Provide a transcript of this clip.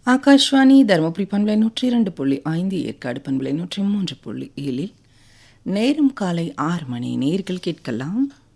ஆகாஷ்வாணி தருமபுரி பண்பலை 102.5 ஏற்காடு பண்பலை 103.7 நேரம் காலை 6 மணி. நேர்கள் கேட்கலாம்